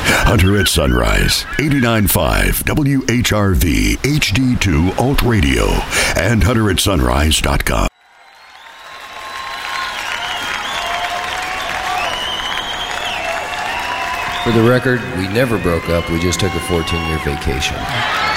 Hunter at Sunrise, 89.5 WHRV HD2 Alt Radio, and hunteratsunrise.com. For the record, we never broke up. We just took a 14-year vacation.